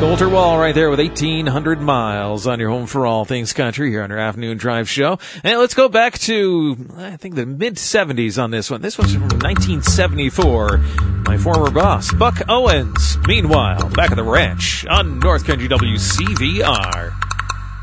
Coulter Wall right there with 1,800 miles on your home for all things country here on our Afternoon Drive show. And let's go back to, I think, the mid-70s on this one. This one's from 1974. My former boss, Buck Owens. Meanwhile, back at the ranch on North Country WCVR.